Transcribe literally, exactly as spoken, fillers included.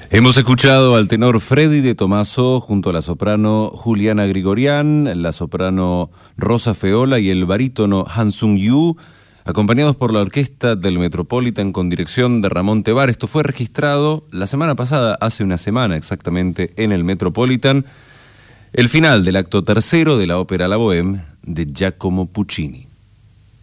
Hemos escuchado al tenor Freddy de Tomaso junto a la soprano Juliana Grigorian, la soprano Rosa Feola y el barítono Han Sung-yu, acompañados por la orquesta del Metropolitan con dirección de Ramón Tebar. Esto fue registrado la semana pasada, hace una semana exactamente, en el Metropolitan, el final del acto tercero de la ópera La Bohème de Giacomo Puccini.